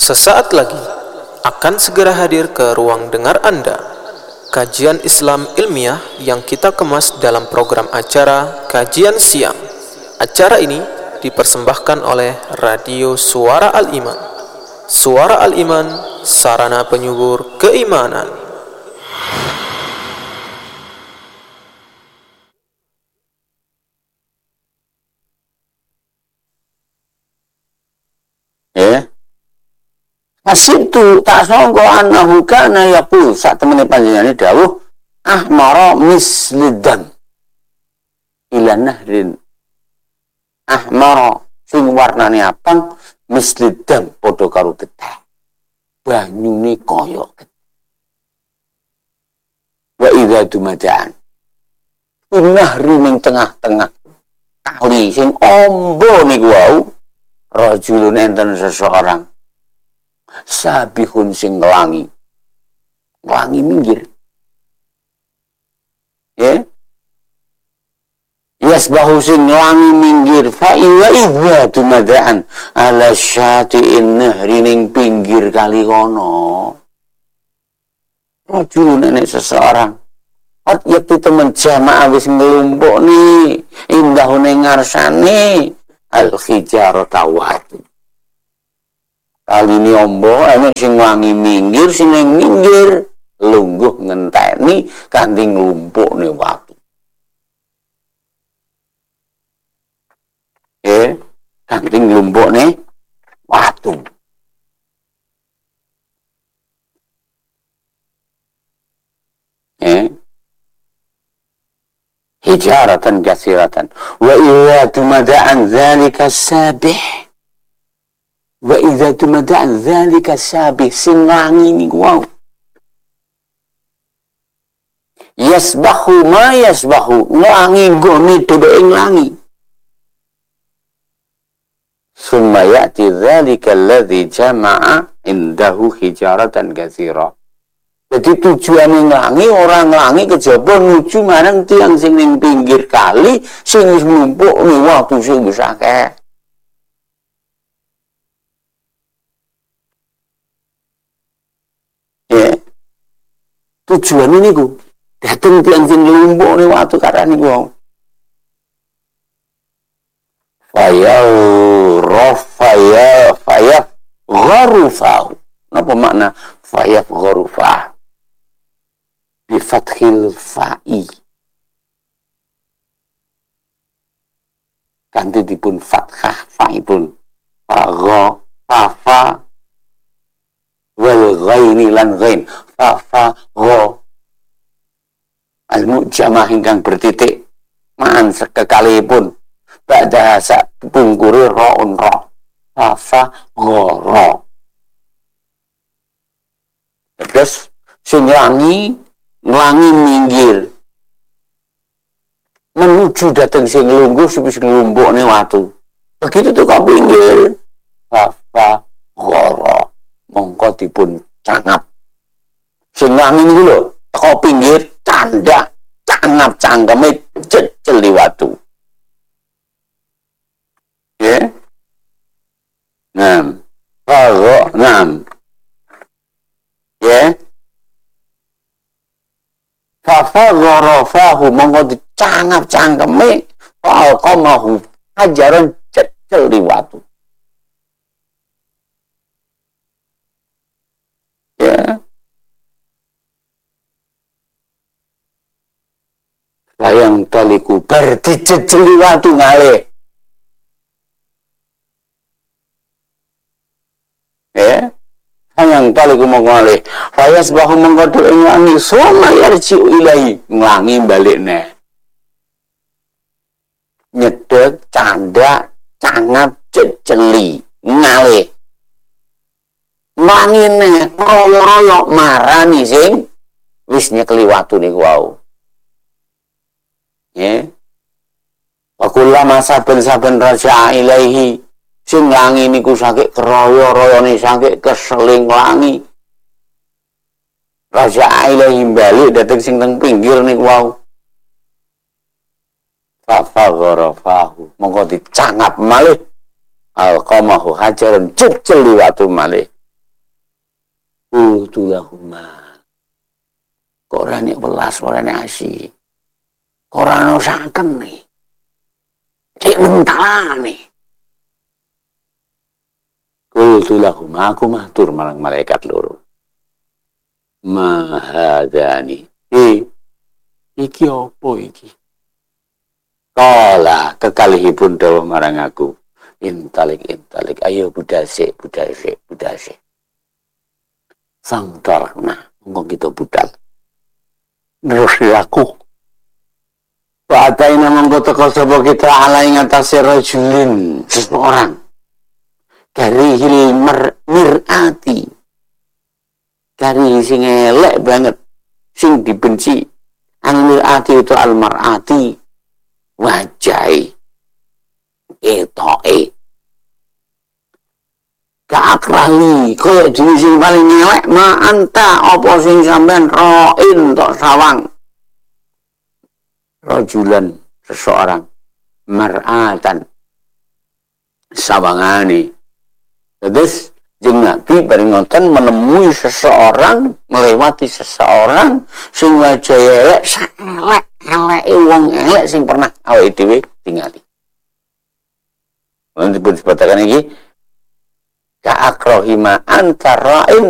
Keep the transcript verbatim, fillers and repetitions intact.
Sesaat lagi akan segera hadir ke ruang dengar Anda kajian Islam ilmiah yang kita kemas dalam program acara Kajian Siang. Acara ini dipersembahkan oleh Radio Suara Al-Iman. Suara Al-Iman, sarana penyubur keimanan. Ya. Asitu tak sangka anahu kana yaqul sak temene panjenengane dawuh ahmara mislidan ila nahrin. Ahmara sing warnane abang mislidan padha karo getih. Banyune kaya getih. Wa idza dumadaan. Nahri ning tengah-tengah kali sing ombo niku wau rajulun enten seseorang sabihun sing nglangi nglangi minggir ya yasbahu sing nglangi minggir fa iwa idza tumadaan ala syati'in nahri ning pinggir kali kono rajulun enek seseorang ot yakti temen jamaah wis nglumpuk ni indahune ngarsane al-khijarata watu kali ini ombo enek sing wangi minggir sing minggir lungguh ngenteni kanthi nglumpukne watu eh kanthi nglumpukne watu eh hijaratan kasiratan wa idza tumada'an dzalika sabih wa idza tumada'an dzalika sabih sing wangi niku wau yasbahu ma yasbahu wangi gone dheweke nglangi summa ya'ti dzalika alladhi jama'a indahu hijaratan katsira. Jadi tujuane nglangi ora nglangi kejaba nuju marang tiyang sing ning pinggir kali sing wis numpuk watu sing wis akeh. Ya. Tujuane niku dateng tiyang sing numpuk watu karane niku. Faya rafaya faya gharufa. Napa makna faya gharufa? Bi fathil fa'i kanthi dipun fathah fa'ipun fa fa wal ghaini lan ghain fa fa gha al mujamah ingkang bertitik ma'an sekekalipun ba'da sak pungkuri ra'un ra fa fa gha ra terus sing nglangi nglangi minggir menuju dateng sing nglungguh wis nglumpukne watu begitu tuh kok pinggir fa ghara mongko dipun cangap sing nglangi niku lho teko pinggir candak cangap cangkeme jejeli watu ya nam fa nam ya Fafa gharafahu mongko dicangap cangkeme alqamahu ajaran cecel di watu ya layang taliku berdicecel di watu ngale ya yang taliku mongkole fayas bahu mengkodo nglangi suma yarji'u ilahi nglangi balikne nyedek candak cangap ceceli ngale mangine royo-royo marani sing wis nyekeli watu niku wau ya wa kullama saben-saben raja'a ilaihi sing nglangi niku saking keroyo-royone saking keseling nglangi raja ilahi balik dateng sing teng pinggir niku wau fa fa gharafahu mongko dicangap malih alqamahu hajaran jejel watu malih Qultulahuma. Kok ora nek welas ora nek asih. Kok ora nosaken nih. Cek mentalane. Qultulahuma aku matur marang malaikat loro. Mahadani. Eh, iki apa iki? Kala kekalihipun dawa marang aku. Intalik intalik ayo budasik budasik budasik. Sang talakna ngomong kita budal. Terus aku Wa'ataina mongko teko sapa kita ala ing atase rajulin seseorang. Karihil mir'ati. Karih sing elek banget sing dibenci. Ang mir'ati itu al mar'ati wajai etoke. Kaakrali koyo dene sing paling elek ma anta apa sing sampean roin tok sawang. Rajulan seseorang mar'atan sawangane. Terus jeung Nabi bareng ngoten menemui seseorang, melewati seseorang sing wajah elek saelek eleke wong elek sing pernah awake dhewe tingali. Lan disebut sebatakan iki ka'akrohima antara'in